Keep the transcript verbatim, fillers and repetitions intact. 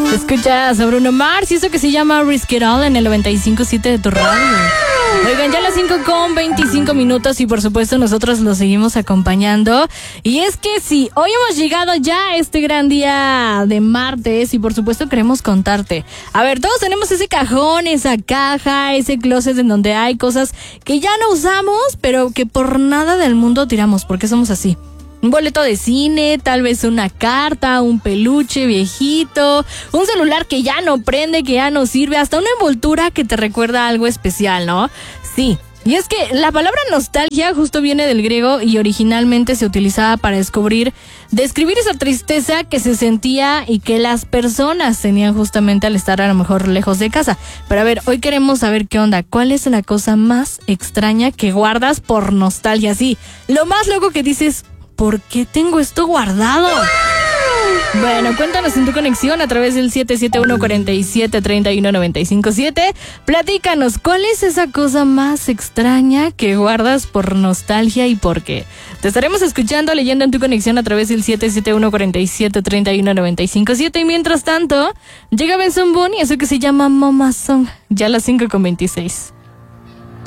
Escuchas a Bruno Mars y eso que se llama Risk It All en el noventa y cinco punto siete de tu radio. Oigan, ya las cinco con veinticinco minutos y por supuesto nosotros los seguimos acompañando. Y es que sí, hoy hemos llegado ya a este gran día de martes y por supuesto queremos contarte. A ver, todos tenemos ese cajón, esa caja, ese closet en donde hay cosas que ya no usamos, pero que por nada del mundo tiramos, porque somos así. Un boleto de cine, tal vez una carta, un peluche viejito, un celular que ya no prende, que ya no sirve, hasta una envoltura que te recuerda algo especial, ¿no? Sí. Y es que la palabra nostalgia justo viene del griego y originalmente se utilizaba para descubrir, describir esa tristeza que se sentía y que las personas tenían justamente al estar a lo mejor lejos de casa. Pero a ver, hoy queremos saber qué onda, ¿cuál es la cosa más extraña que guardas por nostalgia? Sí, lo más loco que dices, ¿por qué tengo esto guardado? Bueno, cuéntanos en tu conexión a través del siete siete uno, cuatro siete, tres uno nueve cinco siete. Platícanos, ¿cuál es esa cosa más extraña que guardas por nostalgia y por qué? Te estaremos escuchando, leyendo en tu conexión a través del siete siete uno, cuatro siete, tres uno nueve cinco siete. Y mientras tanto, llega Benson Boone y eso que se llama Mama Song, ya a las cinco con veintiséis.